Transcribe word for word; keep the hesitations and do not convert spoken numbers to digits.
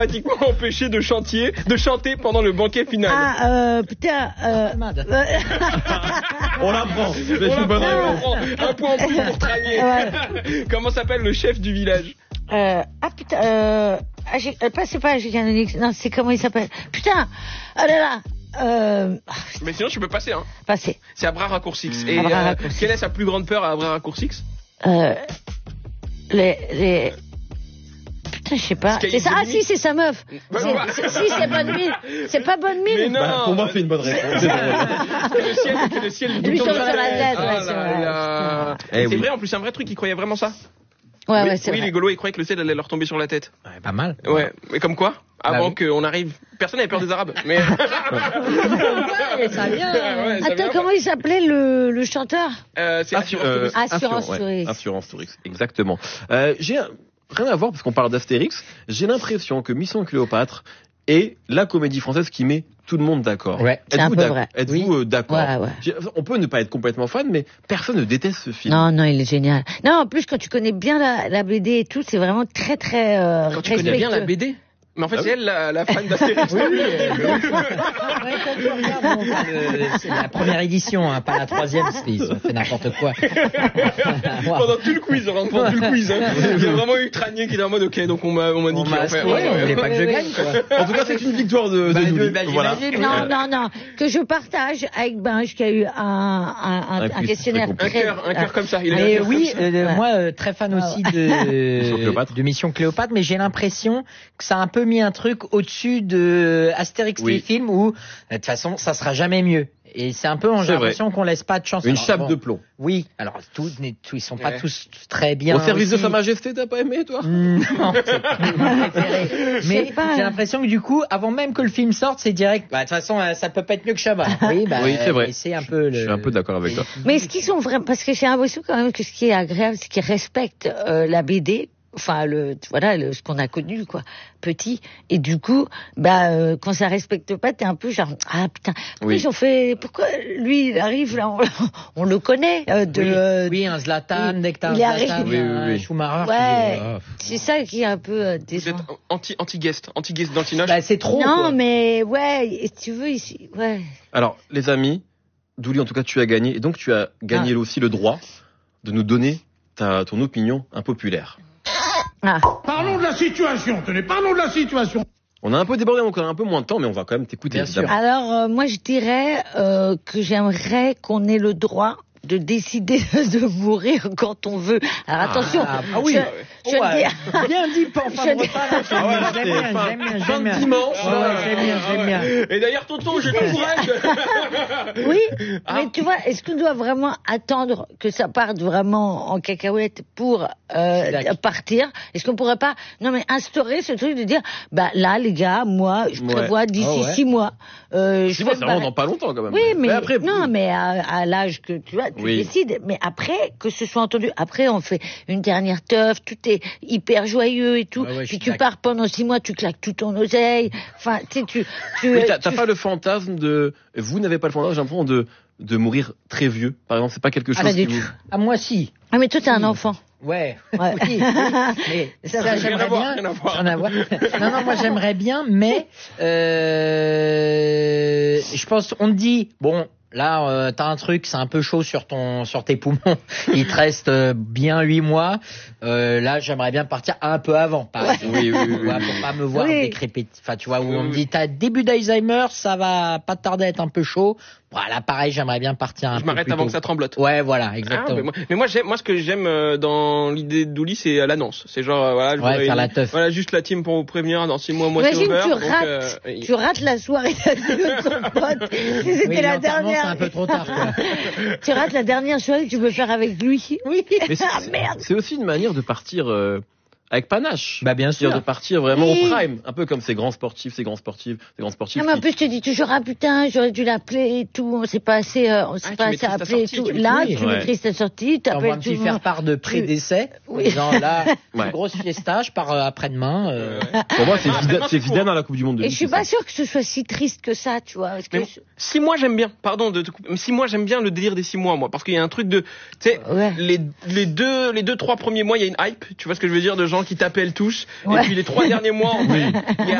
pratiquement empêché de chantier, de chanter pendant le banquet final. Ah, euh, putain, euh... On l'apprend. C'est une bonne réponse. Un point en plus pour Tranier. Ouais. Comment s'appelle le chef du village? Euh, ah putain, euh, Agi- euh, pas, c'est pas Julien Onyx, non, c'est comment il s'appelle? Putain, oh là là, euh, Mais sinon, tu peux passer, hein. passez. C'est Abra Raccourcix. Et Abra euh, Raccourcix. quelle est sa plus grande peur à Abra Raccourcix? Euh, les, les, putain, je sais pas. Sky C'est ça, is the ah limit. si, c'est sa meuf. Bah, C'est- bah. c'est- Si, c'est bonne mine. C'est pas bonne Mais mine. non. Bah, pour moi, c'est une bonne réponse. Que le ciel, que le ciel Lui tombe tombe sur la tête, Ah ouais, là c'est vrai. là. Eh C'est oui. vrai, en plus, c'est un vrai truc, ils croyaient vraiment ça. Ouais, oui, ouais, c'est oui vrai. les Gaulois, ils croyaient que le ciel allait leur tomber sur la tête. Ouais, pas mal. Ouais, mais comme quoi, avant oui. qu'on arrive, personne n'avait peur des Arabes. Mais Ouais, ça vient. Ouais, ça Attends, vient. comment il s'appelait le, le chanteur? euh, c'est Assur- Assurance euh, Touriste. Assurance ouais. Touriste. Assurance Touriste, exactement. Euh, j'ai un- rien à voir parce qu'on parle d'Astérix. J'ai l'impression que Mission Cléopâtre est la comédie française qui met tout le monde d'accord. Ouais, c'est un Êtes-vous peu d'ac- vrai. Êtes-vous euh, d'accord? Ouais, ouais. J'ai- On peut ne pas être complètement fan, mais personne ne déteste ce film. Non, non, il est génial. Non, en plus, quand tu connais bien la, la B D et tout, c'est vraiment très, très, euh, Quand tu connais bien la B D. Mais en fait, Ah c'est oui. elle la, la fan d'Astérix. Oui, oui, euh, ouais, quand tu regardes, bon, le- c'est la première édition, hein, pas la troisième, parce qu'ils ont fait n'importe quoi. Pendant tout le quiz, vraiment, pendant tout le quiz. Hein. Il y a vraiment eu Tranier qui était en mode, ok, donc on m'a, on m'a dit On qu'il m'a en fait. aspiré, on voulait pas que je gagne, quoi. En tout cas, c'est une victoire de, de Bah, Douli. bah, Voilà. j'imagine, Non, non, non, que je partage avec Benj qui a eu un, un, un, Un un quiz questionnaire très Un très... cœur, un cœur comme ça. Il a Et un cœur oui, comme ça. euh, Ouais. moi, euh, très fan aussi Mission de, Cléopâtre. de Mission Cléopâtre, mais j'ai l'impression que ça a un peu mis un truc au-dessus de Astérix Oui. les films où, de toute façon, ça sera jamais mieux. Et c'est un peu, C'est j'ai l'impression qu'on laisse pas de chance. Une Alors, chape bon, de plomb. Oui, alors tous, n'est- tous, ils sont pas Ouais. tous très bien. Au service de aussi. Sa Majesté, t'as pas aimé, toi? Non, c'est pas mon préféré. Mais sais pas. j'ai l'impression que du coup, avant même que le film sorte, c'est direct. Bah, de toute façon, euh, ça peut pas être mieux que Chabat. Oui, bah, Oui, c'est vrai. et c'est un peu le. Je suis un peu d'accord avec toi. Mais est-ce qu'ils sont vraiment... Parce que j'ai l'impression quand même que ce qui est agréable, c'est qu'ils respectent euh, la B D, enfin, le, voilà, le, ce qu'on a connu, quoi, petit. Et du coup, bah, euh, quand ça respecte pas, t'es un peu genre, ah putain, pourquoi Oui. ils ont fait... Pourquoi lui, il arrive, là, on, on le connaît, euh, de... Oui, euh, oui, un Zlatan, il- dès que t'as un il arrive. Zlatan, Oui, oui, un oui. Schumacher. Ouais, tu dis, oh, c'est ça qui est un peu euh, Vous décevant. êtes anti, anti-guest, anti-guest d'Antinoche. bah, c'est trop. Non, quoi. mais ouais, et tu veux ici, ouais. Alors, les amis, Douli, en tout cas, tu as gagné. Et donc, tu as gagné Ah. aussi le droit de nous donner ta, ton opinion impopulaire. Ah, Parlons de la situation, tenez, parlons de la situation. On a un peu débordé, donc on a un peu moins de temps, mais on va quand même t'écouter, Bien évidemment. alors euh, moi je dirais euh, que j'aimerais qu'on ait le droit de décider de mourir quand on veut. Alors attention, Ah, ah oui. je, je Ouais. dis... Bien dit, pas en fin Je de dis- repas. là, j'aime Ah ouais, bien, c'était j'aime bien, fin- j'aime bien, fin j'aime de bien. dimanche. Ouais, ouais, j'aime bien, j'aime bien. Et d'ailleurs, tonton, j'ai pas courage. Oui, Ah. mais tu vois, est-ce qu'on doit vraiment attendre que ça parte vraiment en cacahuète pour euh, D'accord. partir? Est-ce qu'on pourrait pas, non mais instaurer ce truc de dire, bah là les gars, moi je Ouais. prévois d'ici Ah ouais. six mois, euh, je Six mois, fais c'est me vraiment barrer. dans pas longtemps, quand même. Oui, mais, après, non, mais à, à l'âge que tu vois, tu Oui. décides. Mais après, que ce soit entendu, après on fait une dernière teuf, tout est hyper joyeux et tout. Ouais, ouais, je Puis suis tu d'accord. pars pendant six mois, tu claques tout ton oseille. Enfin, tu sais, tu, tu, Oui, t'as t'as tu- pas le fantasme de. Vous n'avez pas le fantasme, j'ai l'impression de de mourir très vieux. Par exemple, c'est pas quelque chose Ah, pas qui du vous. tout. Ah, moi, si. Ah, mais toi t'es un Oui. enfant. Ouais. Ouais. Oui. Mais ça, Rien à j'aimerais voir, bien. rien à voir. Rien à voir. Non, non, moi j'aimerais bien, mais euh, je pense, on te dit, bon, là, euh, t'as un truc, c'est un peu chaud sur ton, sur tes poumons. Il te reste euh, bien huit mois. Euh, là, j'aimerais bien partir un peu avant, par exemple. Oui, oui, oui, Tu vois, oui, pour oui. pas me voir Oui. décrépiter. Enfin, tu vois, où Oui, on me oui. dit, t'as début d'Alzheimer, ça va pas tarder à être un peu chaud. Voilà, pareil, j'aimerais bien partir un Je peu m'arrête plus avant tôt. que ça tremblote. Ouais, voilà, Ah, exactement. mais moi, mais moi, j'aime, moi, ce que j'aime euh, dans l'idée de Douli, c'est euh, l'annonce. C'est genre, euh, voilà, je Ouais, voudrais faire une- la teuf. Voilà, juste la team pour vous prévenir, dans six mois, moi, c'est Imagine, over. tu donc, rates, euh, il- tu rates la soirée de ton pote. Si c'était Oui, la l'enterrement, dernière. c'est un peu trop tard, quoi. Tu rates la dernière soirée que tu peux faire avec lui. Oui. Mais c'est- Ah merde. C'est aussi une manière de partir euh, avec panache. Bah, bien sûr. C'est-à-dire de partir vraiment Oui. au prime, un peu comme ces grands sportifs, ces grands sportifs, ces grands sportifs. Non, mais en qui- plus, je te dis toujours, ah putain, j'aurais dû l'appeler et tout, on s'est pas assez, euh, on s'est Ah, tu pas assez maîtrises ta appelé et sortie, tout. tu Là, maîtrises. tu Ouais. maîtrises ta sortie, T'envoies un t'appelles tout petit le monde. faire-part de pré-décès. Oui. En disant, là, Ouais. une grosse fiesta, je pars euh, après-demain. euh. Pour moi, c'est Ah, Zidane, non, c'est c'est Zidane pour- à la Coupe du Monde de Et je Nice, suis c'est pas ça. sûre que ce soit si triste que ça, tu vois. Parce que Mais six mois, j'aime bien. Pardon de te couper. Mais six mois, j'aime bien le délire des six mois, moi. Parce qu'il y a un truc de, tu sais, Ouais. les, les deux, les deux, trois premiers mois, il y a une hype. Tu vois ce que je veux dire, de gens gens qui t'appellent tous. Ouais. Et puis les trois derniers mois, en vrai, il y a